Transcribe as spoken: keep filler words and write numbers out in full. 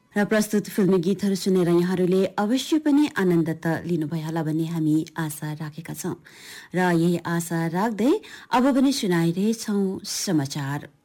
र प्रस्तुत फिल्मी गीतहरू सुनेर यहाँहरूले अवश्य पनि आनन्द त लिनुभयो होला भन्ने हामी आशा राखेका छौं र यही आशा राख्दै अब पनि सुनाइरहेछौं समाचार।